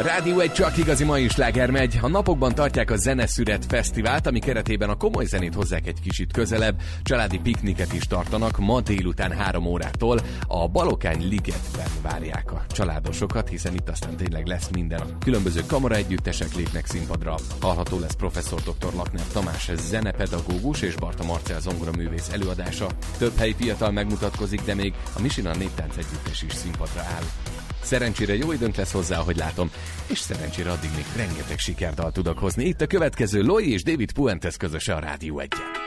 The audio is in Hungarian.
Rádió egy csak igazi mai sláger megy. A napokban tartják a Zeneszüret Fesztivált, ami keretében a komoly zenét hozzák egy kicsit közelebb. Családi pikniket is tartanak ma délután 3 órától. A Balokány Ligetben várják a családosokat, hiszen itt aztán tényleg lesz minden. A különböző kamaraegyüttesek lépnek színpadra. Hallható lesz professzor dr. Lakner Tamás zenepedagógus és Barta Marcell zongoraművész előadása. Több helyi fiatal megmutatkozik, de még a Michelin Néptánc Együttes is színpadra áll. Szerencsére jó időnk lesz hozzá, ahogy látom, és szerencsére addig még rengeteg sikerdalt tudok hozni. Itt a következő Loi és David Puentes közöse a Rádió 1-en.